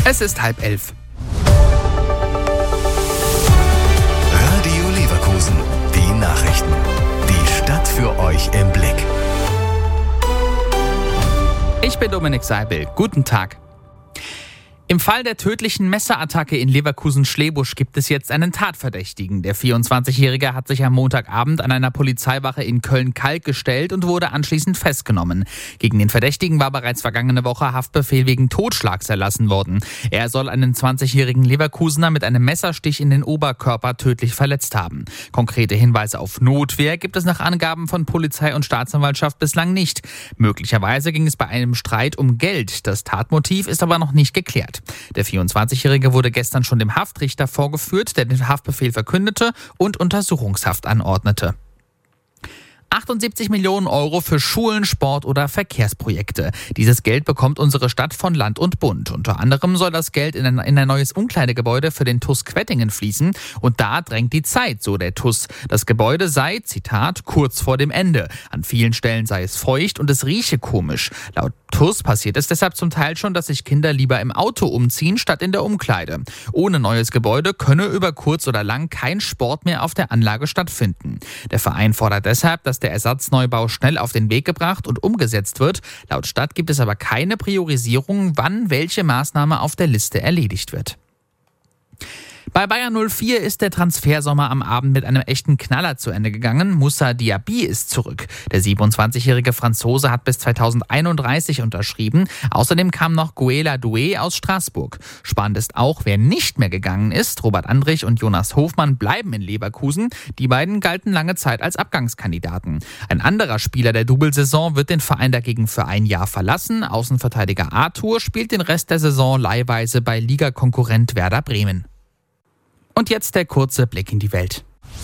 Es ist 10:30. Radio Leverkusen, die Nachrichten. Die Stadt für euch im Blick. Ich bin Dominik Seibel. Guten Tag. Im Fall der tödlichen Messerattacke in Leverkusen-Schlebusch gibt es jetzt einen Tatverdächtigen. Der 24-Jährige hat sich am Montagabend an einer Polizeiwache in Köln-Kalk gestellt und wurde anschließend festgenommen. Gegen den Verdächtigen war bereits vergangene Woche Haftbefehl wegen Totschlags erlassen worden. Er soll einen 20-jährigen Leverkusener mit einem Messerstich in den Oberkörper tödlich verletzt haben. Konkrete Hinweise auf Notwehr gibt es nach Angaben von Polizei und Staatsanwaltschaft bislang nicht. Möglicherweise ging es bei einem Streit um Geld. Das Tatmotiv ist aber noch nicht geklärt. Der 24-Jährige wurde gestern schon dem Haftrichter vorgeführt, der den Haftbefehl verkündete und Untersuchungshaft anordnete. 78 Millionen Euro für Schulen, Sport oder Verkehrsprojekte. Dieses Geld bekommt unsere Stadt von Land und Bund. Unter anderem soll das Geld in ein neues Umkleidegebäude für den TuS Quettingen fließen. Und da drängt die Zeit, so der TuS. Das Gebäude sei, Zitat, kurz vor dem Ende. An vielen Stellen sei es feucht und es rieche komisch. Laut TuS passiert es deshalb zum Teil schon, dass sich Kinder lieber im Auto umziehen, statt in der Umkleide. Ohne neues Gebäude könne über kurz oder lang kein Sport mehr auf der Anlage stattfinden. Der Verein fordert deshalb, dass der Ersatzneubau schnell auf den Weg gebracht und umgesetzt wird. Laut Stadt gibt es aber keine Priorisierung, wann welche Maßnahme auf der Liste erledigt wird. Bei Bayern 04 ist der Transfersommer am Abend mit einem echten Knaller zu Ende gegangen. Moussa Diaby ist zurück. Der 27-jährige Franzose hat bis 2031 unterschrieben. Außerdem kam noch Guela Doué aus Straßburg. Spannend ist auch, wer nicht mehr gegangen ist. Robert Andrich und Jonas Hofmann bleiben in Leverkusen. Die beiden galten lange Zeit als Abgangskandidaten. Ein anderer Spieler der Doublesaison wird den Verein dagegen für ein Jahr verlassen. Außenverteidiger Arthur spielt den Rest der Saison leihweise bei Ligakonkurrent Werder Bremen. Und jetzt der kurze Blick in die Welt.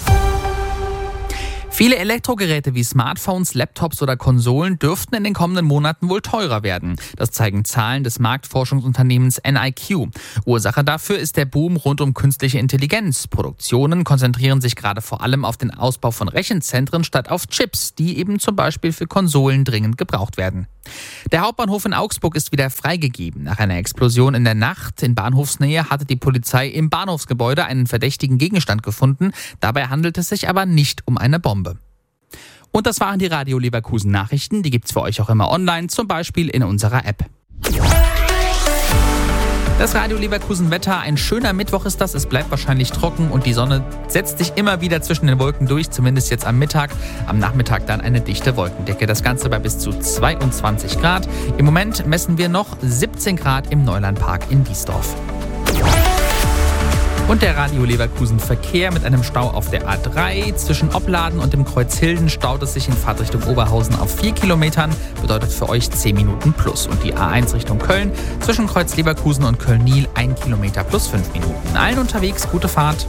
Viele Elektrogeräte wie Smartphones, Laptops oder Konsolen dürften in den kommenden Monaten wohl teurer werden. Das zeigen Zahlen des Marktforschungsunternehmens NIQ. Ursache dafür ist der Boom rund um künstliche Intelligenz. Produktionen konzentrieren sich gerade vor allem auf den Ausbau von Rechenzentren statt auf Chips, die eben zum Beispiel für Konsolen dringend gebraucht werden. Der Hauptbahnhof in Augsburg ist wieder freigegeben. Nach einer Explosion in der Nacht in Bahnhofsnähe hatte die Polizei im Bahnhofsgebäude einen verdächtigen Gegenstand gefunden. Dabei handelt es sich aber nicht um eine Bombe. Und das waren die Radio Leverkusen Nachrichten. Die gibt's für euch auch immer online, zum Beispiel in unserer App. Das Radio Leverkusen Wetter, ein schöner Mittwoch ist das. Es bleibt wahrscheinlich trocken und die Sonne setzt sich immer wieder zwischen den Wolken durch, zumindest jetzt am Mittag. Am Nachmittag dann eine dichte Wolkendecke. Das Ganze bei bis zu 22 Grad. Im Moment messen wir noch 17 Grad im Neulandpark in Biesdorf. Und der Radio Leverkusen Verkehr mit einem Stau auf der A3. Zwischen Opladen und dem Kreuz Hilden staut es sich in Fahrtrichtung Oberhausen auf 4 Kilometern. Bedeutet für euch 10 Minuten plus. Und die A1 Richtung Köln zwischen Kreuz Leverkusen und Köln-Niel 1 Kilometer plus 5 Minuten. Allen unterwegs, gute Fahrt.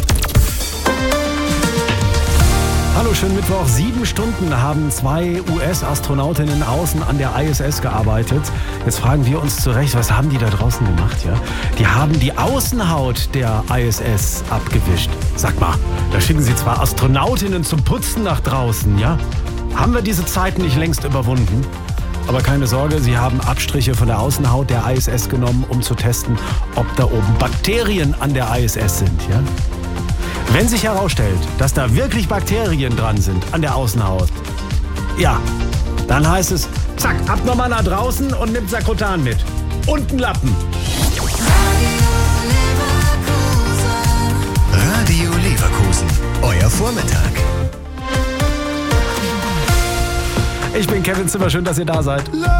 Hallo, schönen Mittwoch. 7 Stunden haben 2 US-Astronautinnen außen an der ISS gearbeitet. Jetzt fragen wir uns zurecht, was haben die da draußen gemacht? Ja? Die haben die Außenhaut der ISS abgewischt. Sag mal, da schicken sie zwar Astronautinnen zum Putzen nach draußen, ja? Haben wir diese Zeiten nicht längst überwunden? Aber keine Sorge, sie haben Abstriche von der Außenhaut der ISS genommen, um zu testen, ob da oben Bakterien an der ISS sind, ja? Wenn sich herausstellt, dass da wirklich Bakterien dran sind an der Außenhaut, ja, dann heißt es, zack, ab nochmal nach draußen und nimmt Sakrotan mit. Und einen Lappen. Radio Leverkusen, euer Vormittag. Ich bin Kevin Zimmer, schön, dass ihr da seid.